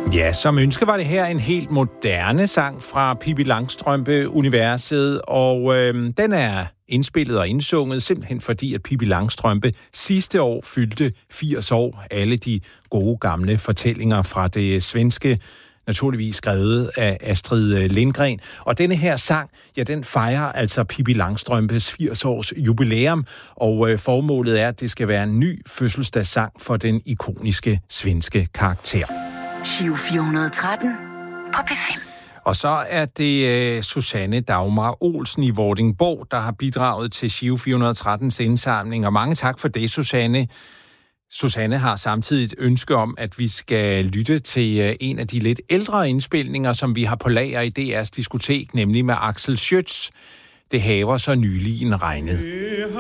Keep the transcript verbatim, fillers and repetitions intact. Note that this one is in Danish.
Ja, som ønske var det her en helt moderne sang fra Pippi Langstrømpe-universet, og øh, den er indspillet og indsunget simpelthen fordi, at Pippi Langstrømpe sidste år fyldte firs år. Alle de gode gamle fortællinger fra det svenske, naturligvis skrevet af Astrid Lindgren. Og denne her sang, ja, den fejrer altså Pippi Langstrømpes firs års jubilæum, og øh, formålet er, at det skal være en ny fødselsdagssang for den ikoniske svenske karakter. Giro fire hundrede og tretten på P fem. Og så er det uh, Susanne Dagmar Olsen i Vordingborg, der har bidraget til Giro fire hundrede og trettens indsamling. Og mange tak for det, Susanne. Susanne har samtidig et ønske om, at vi skal lytte til uh, en af de lidt ældre indspilninger, som vi har på lager i D R's diskotek, nemlig med Axel Schütz. Det haver så nylig en regnet.